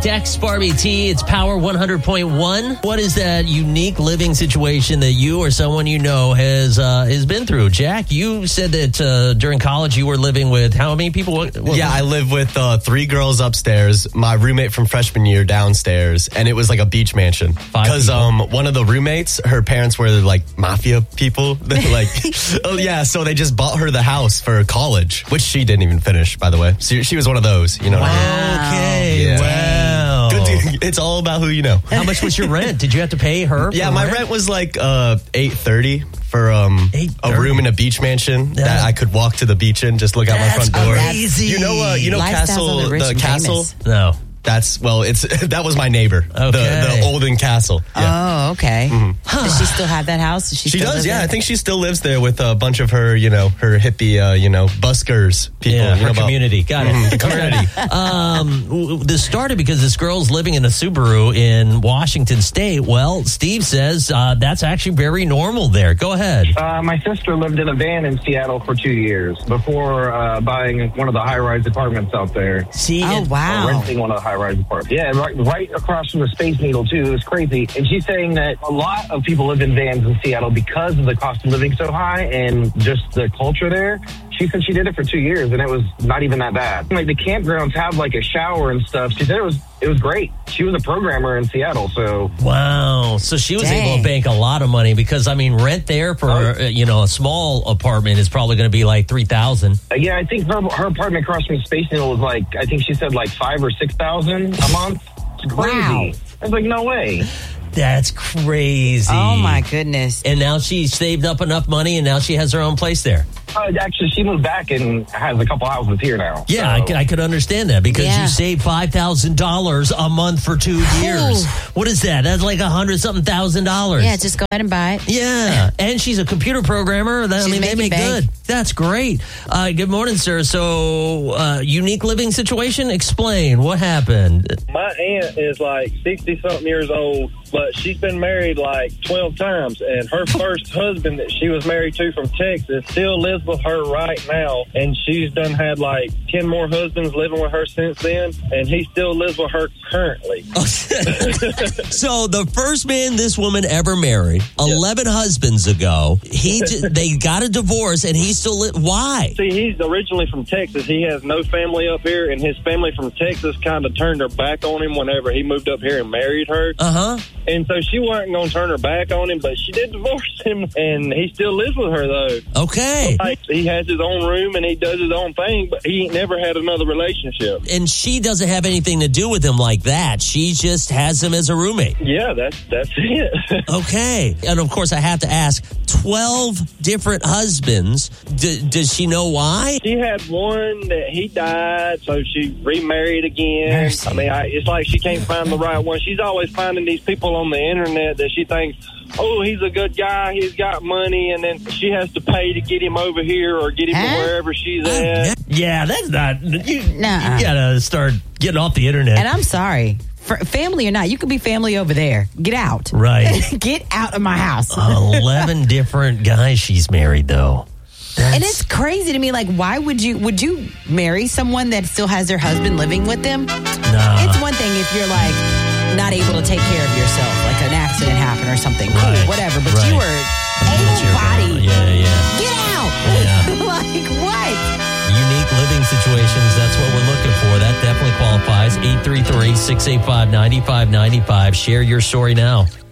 Dex, Barbie T. It's Power 100.1. What is that unique living situation that you or someone you know has been through? Jack, you said that during college you were living with how many people? Yeah, I live with 3 girls upstairs, my roommate from freshman year downstairs, and it was like a beach mansion. Because one of the roommates, her parents were like mafia people. Like, oh yeah, so they just bought her the house for college, which she didn't even finish, by the way. So she was one of those, you know what I mean? Okay, Yeah. wow. Good. It's all about who you know. How much was your rent? Did you have to pay her? Yeah, my rent was like $830 for a room in a beach mansion that I could walk to the beach in, just look out my front door. Crazy. You know Lifestyles the castle? No. That was my neighbor. Okay. The Olden Castle. Yeah. Oh, okay. Mm-hmm. Does she still have that house? Does She does, yeah. there? I think she still lives there with a bunch of her, her hippie, buskers people. Yeah, you know her about- community. Got it. The community. This started because this girl's living in a Subaru in Washington State. Well, Steve says that's actually very normal there. Go ahead. My sister lived in a van in Seattle for 2 years before buying one of the high-rise apartments out there. See, Oh, wow. Renting one of the high-rise apartments. Yeah, right across from the Space Needle, too. It was crazy. And she's saying that a lot of people live in vans in Seattle because of the cost of living so high and just the culture there. She said she did it for 2 years, and it was not even that bad. Like, the campgrounds have, like, a shower and stuff. She said it was great. She was a programmer in Seattle, so... Wow. So she was Dang. able to bank a lot of money because, I mean, rent there for, a small apartment is probably going to be like $3,000. Yeah, I think her apartment across from the Space Needle was like, I think she said like $5,000 or $6,000 a month. It's crazy. Wow. I was like, no way. That's crazy. Oh, my goodness. And now she saved up enough money and now she has her own place there. Actually, she moved back and has a couple houses here now. Yeah, so. I could understand that because Yeah. you saved $5,000 a month for 2 years. What is that? That's like $100-something thousand. Yeah, just go ahead and buy it. Yeah, and she's a computer programmer. They She's make making good. bank. That's great. Good morning, sir. So, unique living situation? Explain. What happened? My aunt is like 60-something years old, but she's been married like 12 times. And her first husband that she was married to from Texas still lives with her right now. And she's done had like 10 more husbands living with her since then. And he still lives with her currently. So, the first man this woman ever married, 11 husbands ago, they got a divorce and he still why? See, he's originally from Texas. He has no family up here, and his family from Texas kind of turned their back on him whenever he moved up here and married her. Uh-huh. And so she wasn't going to turn her back on him, but she did divorce him, and he still lives with her, though. Okay. Like, he has his own room, and he does his own thing, but he ain't never had another relationship. And she doesn't have anything to do with him like that. She just has him as a roommate. Yeah, that's it. Okay. And, of course, I have to ask, 12 different husbands. Does she know why? She had one that he died, so she remarried again. Mercy. I mean, it's like she can't find the right one. She's always finding these people on the internet that she thinks, oh, he's a good guy, he's got money, and then she has to pay to get him over here or get him to wherever she's at. Yeah, that's not... You Nuh-uh. gotta start getting off the internet. And I'm sorry. Family or not, you could be family over there. Get out. Right. Get out of my house. 11 different guys she's married, though. And it's crazy to me. Like, why would you marry someone that still has their husband living with them? Nah. It's one thing if you're like not able to take care of yourself, like an accident happened or something. Cool, Right. whatever. But Right. you were able-bodied. Yeah. Get out. Yeah. Like, what? Unique living situations, that's what we're looking for. That definitely qualifies. 833-685-9595. Share your story now.